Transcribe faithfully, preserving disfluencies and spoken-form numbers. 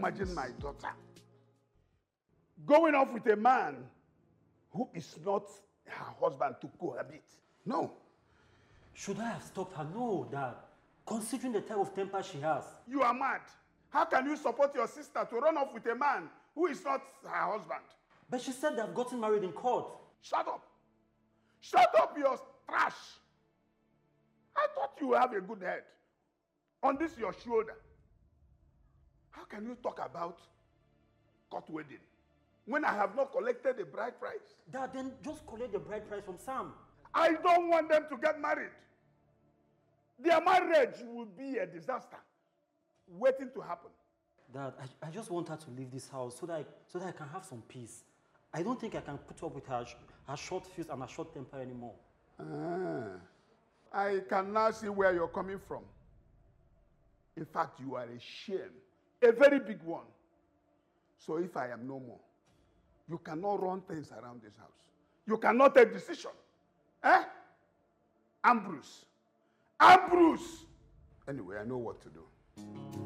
imagine my daughter going off with a man who is not her husband to cohabit. No. Should I have stopped her? No, Dad. Considering the type of temper she has. You are mad. How can you support your sister to run off with a man who is not her husband? But she said they've gotten married in court. Shut up. Shut up your trash. I thought you have a good head. On this your shoulder. How can you talk about court wedding when I have not collected the bride price? Dad, then just collect the bride price from Sam. I don't want them to get married. Their marriage will be a disaster waiting to happen. Dad, I, I just want her to leave this house so that, I, so that I can have some peace. I don't think I can put up with her, her short fuse and her short temper anymore. Ah, I can now see where you're coming from. In fact, you are a shame, a very big one. So if I am no more, you cannot run things around this house. You cannot take decisions. Eh? Ambrose. Ambrose! Anyway, I know what to do.